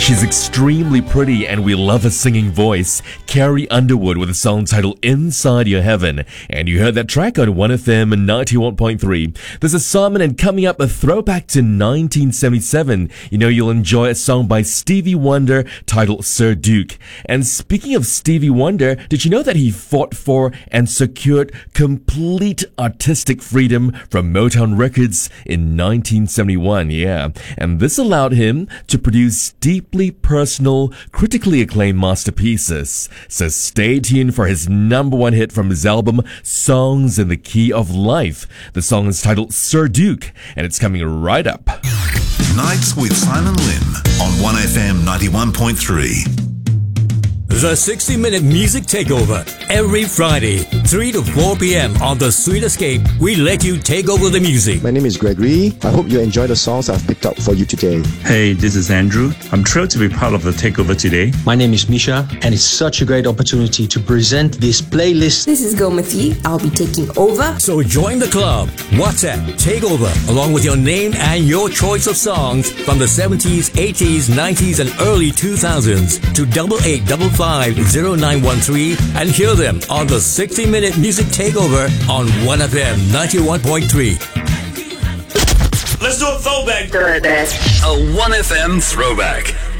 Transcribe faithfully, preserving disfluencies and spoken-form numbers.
She's extremely pretty and we love her singing voice. Carrie Underwood with a song titled Inside Your Heaven. And you heard that track on one F M ninety-one point three. This is Simon, and coming up, a throwback to nineteen seventy-seven. You know, you'll enjoy a song by Stevie Wonder titled Sir Duke. And speaking of Stevie Wonder, did you know that he fought for and secured complete artistic freedom from Motown Records in nineteen seventy-one? Yeah. And this allowed him to produce deeply personal, critically acclaimed masterpieces. So stay tuned for his number one hit from his album, Songs in the Key of Life. The song is titled Sir Duke, and it's coming right up. Nights with Simon Lim on one F M ninety-one point three. The sixty minute Music Takeover. Every Friday, three to four p.m. on The Sweet Escape, we let you take over the music. My name is Gregory. I hope you enjoy the songs I've picked up for you today. Hey, this is Andrew. I'm thrilled to be part of the takeover today. My name is Misha, and it's such a great opportunity to present this playlist. This is Gomati. I'll be taking over. So join the club. WhatsApp Takeover, along with your name and your choice of songs from the seventies, eighties, nineties, and early two thousands to double eight double five zero nine one three and hear them on the sixty minute Music Takeover on one F M ninety-one point three. Let's do a throwback. A one F M throwback.